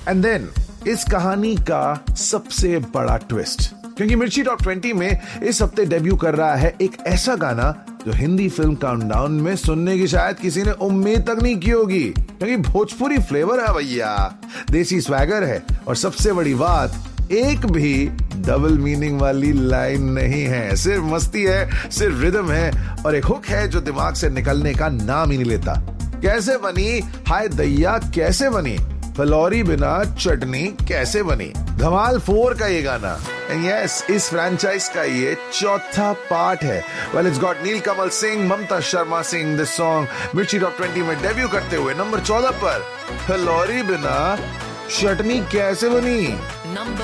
And then इस कहानी का सबसे बड़ा ट्विस्ट, क्योंकि मिर्ची टॉप 20 में इस हफ्ते डेब्यू कर रहा है एक ऐसा गाना जो हिंदी फिल्म काउंटडाउन में सुनने की शायद किसी ने उम्मीद तक नहीं की होगी, क्योंकि भोजपुरी फ्लेवर है भैया, देसी स्वैगर है, और सबसे बड़ी बात, एक भी डबल मीनिंग वाली लाइन नहीं है, सिर्फ मस्ती है, सिर्फ रिदम है, और एक हुक है जो दिमाग से निकलने का नाम ही नहीं लेता। कैसे बनी हाय दैया, कैसे बनी फलौरी बिना चटनी, कैसे बनी। धमाल 4 का ये गाना, एंड यस, इस फ्रैंचाइज का ये चौथा पार्ट है। Well, it's got Nilkamal Singh, Mamta Sharma Singh this song मिर्ची टॉप 20 में डेब्यू करते हुए नंबर 14 पर फलौरी बिना चटनी कैसे बनी। नंबर